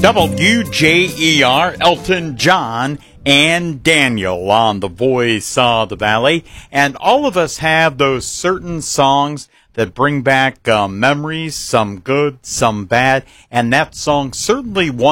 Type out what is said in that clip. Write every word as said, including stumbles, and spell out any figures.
W J E R, Elton John and Daniel on The Voice of the Valley. And all of us have those certain songs that bring back uh, memories, some good, some bad, and that song certainly one